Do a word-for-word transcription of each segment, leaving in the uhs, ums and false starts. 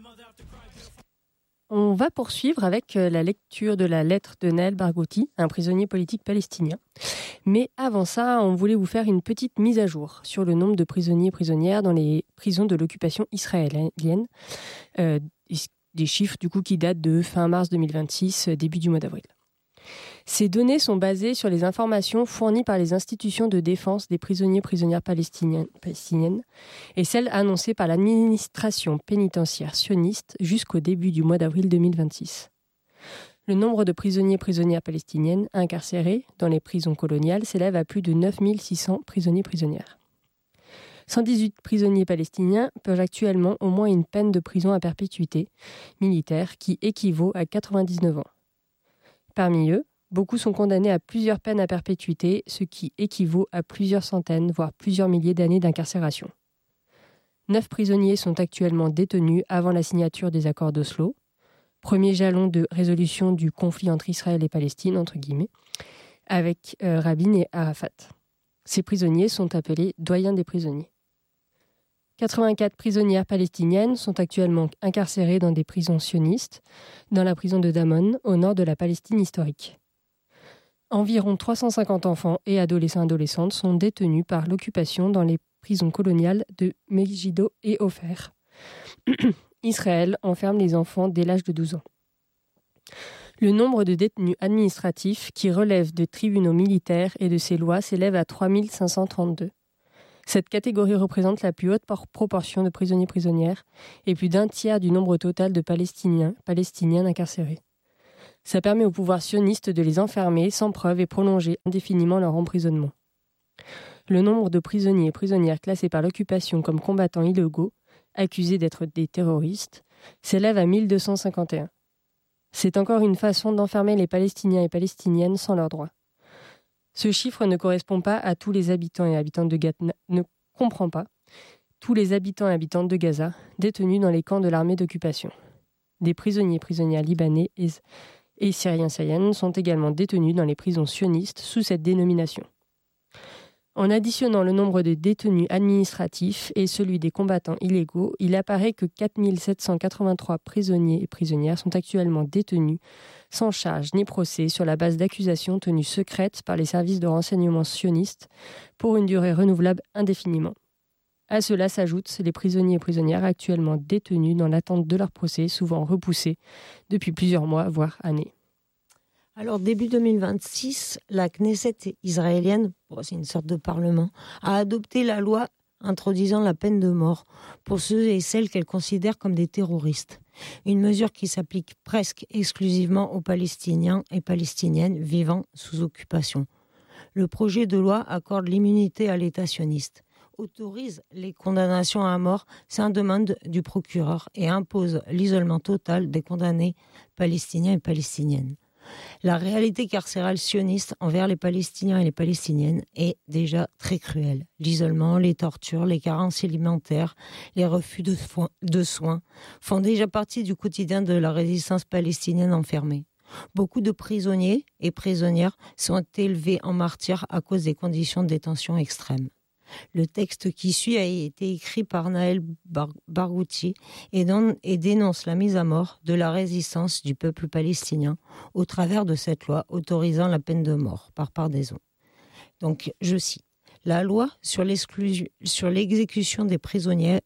On va poursuivre avec la lecture de la lettre de Naël Barghouti, un prisonnier politique palestinien. Mais avant ça, on voulait vous faire une petite mise à jour sur le nombre de prisonniers et prisonnières dans les prisons de l'occupation israélienne. Euh, des chiffres du coup qui datent de fin mars deux mille vingt-six, début du mois d'avril. Ces données sont basées sur les informations fournies par les institutions de défense des prisonniers et prisonnières palestiniennes, palestiniennes et celles annoncées par l'administration pénitentiaire sioniste jusqu'au début du mois d'avril deux mille vingt-six. Le nombre de prisonniers et prisonnières palestiniennes incarcérés dans les prisons coloniales s'élève à plus de neuf mille six cents prisonniers et prisonnières. cent dix-huit prisonniers palestiniens purgent actuellement au moins une peine de prison à perpétuité militaire qui équivaut à quatre-vingt-dix-neuf ans. Parmi eux, beaucoup sont condamnés à plusieurs peines à perpétuité, ce qui équivaut à plusieurs centaines, voire plusieurs milliers d'années d'incarcération. Neuf prisonniers sont actuellement détenus avant la signature des accords d'Oslo, premier jalon de résolution du conflit entre Israël et Palestine, entre guillemets, avec euh, Rabin et Arafat. Ces prisonniers sont appelés doyens des prisonniers. quatre-vingt-quatre prisonnières palestiniennes sont actuellement incarcérées dans des prisons sionistes, dans la prison de Damon, au nord de la Palestine historique. Environ trois cent cinquante enfants et adolescents et adolescentes sont détenus par l'occupation dans les prisons coloniales de Megiddo et Ofer. Israël enferme les enfants dès l'âge de douze ans. Le nombre de détenus administratifs qui relèvent de tribunaux militaires et de ces lois s'élève à trois mille cinq cent trente-deux. Cette catégorie représente la plus haute proportion de prisonniers-prisonnières et plus d'un tiers du nombre total de Palestiniens, Palestiniennes incarcérés. Ça permet au pouvoir sioniste de les enfermer sans preuve et prolonger indéfiniment leur emprisonnement. Le nombre de prisonniers et prisonnières classés par l'occupation comme combattants illégaux, accusés d'être des terroristes, s'élève à mille deux cent cinquante et un. C'est encore une façon d'enfermer les Palestiniens et Palestiniennes sans leurs droits. Ce chiffre ne correspond pas à tous les habitants et habitantes de Gaza, ne comprend pas tous les habitants et habitantes de Gaza détenus dans les camps de l'armée d'occupation. Des prisonniers et prisonnières libanais et, et syriens-syriennes sont également détenus dans les prisons sionistes sous cette dénomination. En additionnant le nombre de détenus administratifs et celui des combattants illégaux, il apparaît que quatre mille sept cent quatre-vingt-trois prisonniers et prisonnières sont actuellement détenus sans charge ni procès sur la base d'accusations tenues secrètes par les services de renseignement sionistes pour une durée renouvelable indéfiniment. À cela s'ajoutent les prisonniers et prisonnières actuellement détenus dans l'attente de leur procès, souvent repoussés depuis plusieurs mois, voire années. Alors, début deux mille vingt-six, la Knesset israélienne, bon, c'est une sorte de parlement, a adopté la loi introduisant la peine de mort pour ceux et celles qu'elle considère comme des terroristes. Une mesure qui s'applique presque exclusivement aux Palestiniens et Palestiniennes vivant sous occupation. Le projet de loi accorde l'immunité à l'État sioniste, autorise les condamnations à mort sans demande du procureur et impose l'isolement total des condamnés palestiniens et palestiniennes. La réalité carcérale sioniste envers les Palestiniens et les Palestiniennes est déjà très cruelle. L'isolement, les tortures, les carences alimentaires, les refus de, fo- de soins font déjà partie du quotidien de la résistance palestinienne enfermée. Beaucoup de prisonniers et prisonnières sont élevés en martyrs à cause des conditions de détention extrêmes. Le texte qui suit a été écrit par Naël Bar- Barghouti et, don- et dénonce la mise à mort de la résistance du peuple palestinien au travers de cette loi autorisant la peine de mort par pendaison. Donc, je cite, « La loi sur, sur l'exécution des prisonniers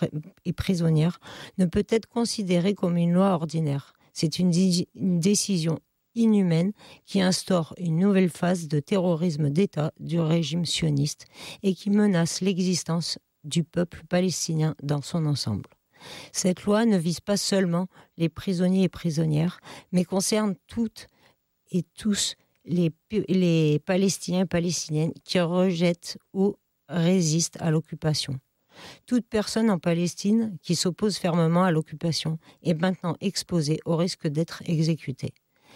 et prisonnières ne peut être considérée comme une loi ordinaire. C'est une, di- une décision inhumaine qui instaure une nouvelle phase de terrorisme d'État du régime sioniste et qui menace l'existence du peuple palestinien dans son ensemble. Cette loi ne vise pas seulement les prisonniers et prisonnières, mais concerne toutes et tous les, les Palestiniens et Palestiniennes qui rejettent ou résistent à l'occupation. Toute personne en Palestine qui s'oppose fermement à l'occupation est maintenant exposée au risque d'être exécutée.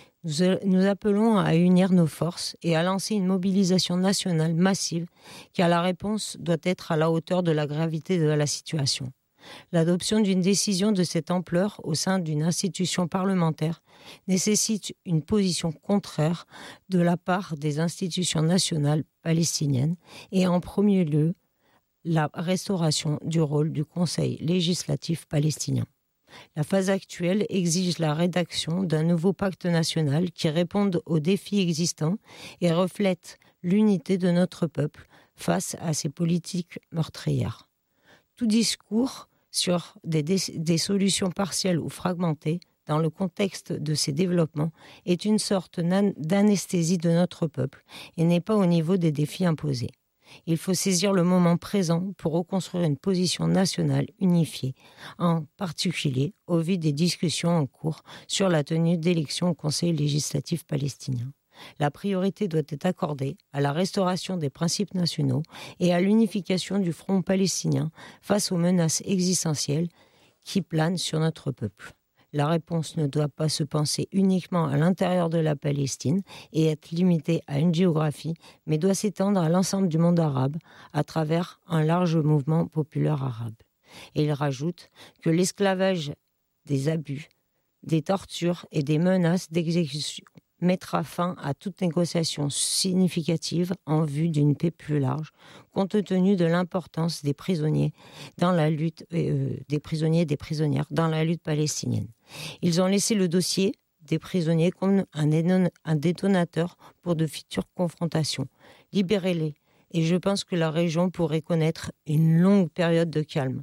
Nous appelons à unir nos forces et à lancer une mobilisation nationale massive car la réponse doit être à la hauteur de la gravité de la situation. L'adoption d'une décision de cette ampleur au sein d'une institution parlementaire nécessite une position contraire de la part des institutions nationales palestiniennes et en premier lieu la restauration du rôle du Conseil législatif palestinien. La phase actuelle exige la rédaction d'un nouveau pacte national qui réponde aux défis existants et reflète l'unité de notre peuple face à ces politiques meurtrières. Tout discours sur des, des solutions partielles ou fragmentées dans le contexte de ces développements est une sorte d'anesthésie de notre peuple et n'est pas au niveau des défis imposés. Il faut saisir le moment présent pour reconstruire une position nationale unifiée, en particulier au vu des discussions en cours sur la tenue d'élections au Conseil législatif palestinien. La priorité doit être accordée à la restauration des principes nationaux et à l'unification du front palestinien face aux menaces existentielles qui planent sur notre peuple. La réponse ne doit pas se penser uniquement à l'intérieur de la Palestine et être limitée à une géographie, mais doit s'étendre à l'ensemble du monde arabe à travers un large mouvement populaire arabe. Et il rajoute que l'esclavage, des abus, des tortures et des menaces d'exécution mettra fin à toute négociation significative en vue d'une paix plus large, compte tenu de l'importance des prisonniers dans la lutte, euh, des prisonniers et des prisonnières dans la lutte palestinienne. Ils ont laissé le dossier des prisonniers comme un, un détonateur pour de futures confrontations. Libérez-les, et je pense que la région pourrait connaître une longue période de calme.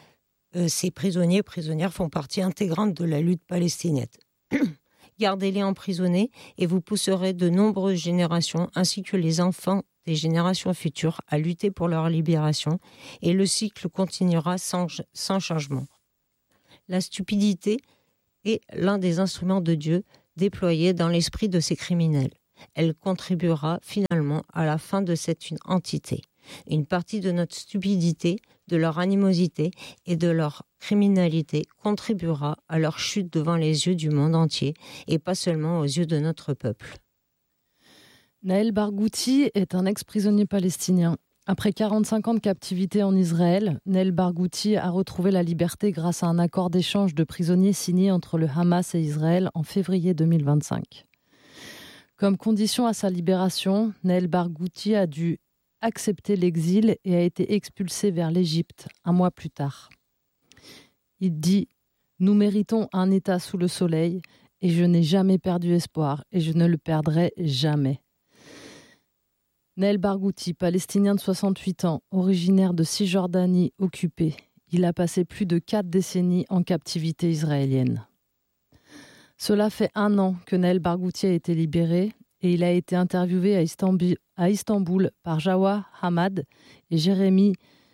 Euh, ces prisonniers et prisonnières font partie intégrante de la lutte palestinienne. Gardez-les emprisonnés et vous pousserez de nombreuses générations ainsi que les enfants des générations futures à lutter pour leur libération et le cycle continuera sans, sans changement. La stupidité est l'un des instruments de Dieu déployés dans l'esprit de ces criminels. Elle contribuera finalement à la fin de cette entité. Une partie de notre stupidité, de leur animosité et de leur criminalité contribuera à leur chute devant les yeux du monde entier et pas seulement aux yeux de notre peuple. Naël Barghouti est un ex-prisonnier palestinien. Après quarante-cinq ans de captivité en Israël, Naël Barghouti a retrouvé la liberté grâce à un accord d'échange de prisonniers signé entre le Hamas et Israël en février deux mille vingt-cinq. Comme condition à sa libération, Naël Barghouti a dû accepter l'exil et a été expulsé vers l'Égypte un mois plus tard. Il dit « Nous méritons un État sous le soleil et je n'ai jamais perdu espoir et je ne le perdrai jamais. » Naël Barghouti, palestinien de soixante-huit ans, originaire de Cisjordanie occupée, il a passé plus de quatre décennies en captivité israélienne. Cela fait un an que Naël Barghouti a été libéré et il a été interviewé à Istanbul, à Istanbul par Jawad Hamad et Jérémy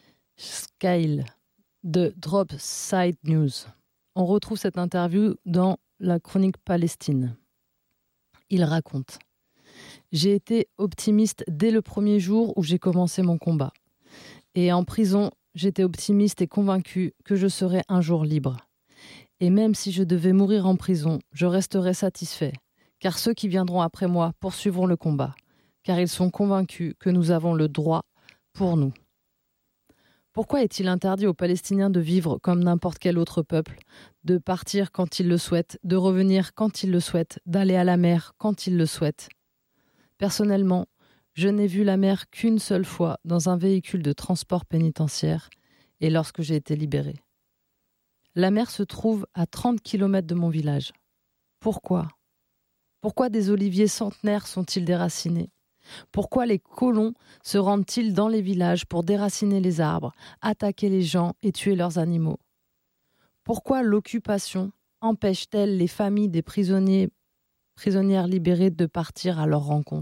Skeil de Drop Side News. On retrouve cette interview dans la chronique Palestine. Il raconte « J'ai été optimiste dès le premier jour où j'ai commencé mon combat. Et en prison, j'étais optimiste et convaincu que je serais un jour libre. Et même si je devais mourir en prison, je resterais satisfait, car ceux qui viendront après moi poursuivront le combat, car ils sont convaincus que nous avons le droit pour nous. Pourquoi est-il interdit aux Palestiniens de vivre comme n'importe quel autre peuple, de partir quand ils le souhaitent, de revenir quand ils le souhaitent, d'aller à la mer quand ils le souhaitent ? Personnellement, je n'ai vu la mer qu'une seule fois dans un véhicule de transport pénitentiaire et lorsque j'ai été libéré. La mer se trouve à trente kilomètres de mon village. Pourquoi ? Pourquoi des oliviers centenaires sont-ils déracinés ? Pourquoi les colons se rendent-ils dans les villages pour déraciner les arbres, attaquer les gens et tuer leurs animaux ? Pourquoi l'occupation empêche-t-elle les familles des prisonniers, prisonnières libérées de partir à leur rencontre ?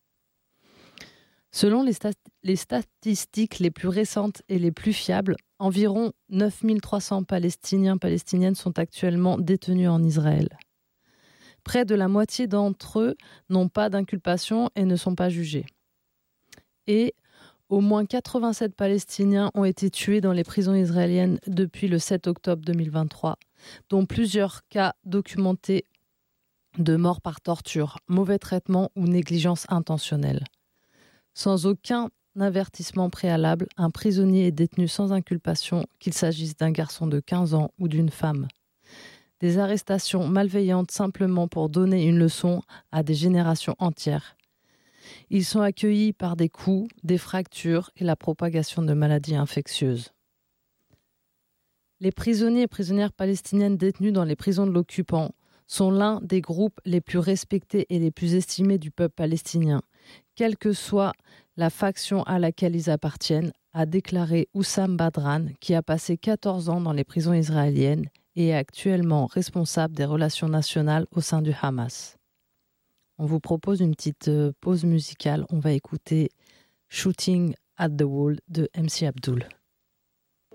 Selon les, stat- les statistiques les plus récentes et les plus fiables, environ neuf mille trois cents Palestiniens palestiniennes sont actuellement détenus en Israël. Près de la moitié d'entre eux n'ont pas d'inculpation et ne sont pas jugés. Et au moins quatre-vingt-sept Palestiniens ont été tués dans les prisons israéliennes depuis le sept octobre deux mille vingt-trois, dont plusieurs cas documentés de mort par torture, mauvais traitement ou négligence intentionnelle. Sans aucun avertissement préalable, un prisonnier est détenu sans inculpation, qu'il s'agisse d'un garçon de quinze ans ou d'une femme. Des arrestations malveillantes simplement pour donner une leçon à des générations entières. Ils sont accueillis par des coups, des fractures et la propagation de maladies infectieuses. Les prisonniers et prisonnières palestiniennes détenus dans les prisons de l'occupant sont l'un des groupes les plus respectés et les plus estimés du peuple palestinien, quelle que soit la faction à laquelle ils appartiennent, a déclaré Oussam Badran, qui a passé quatorze ans dans les prisons israéliennes et est actuellement responsable des relations nationales au sein du Hamas. On vous propose une petite pause musicale. On va écouter Shooting at the Wall de M C Abdul.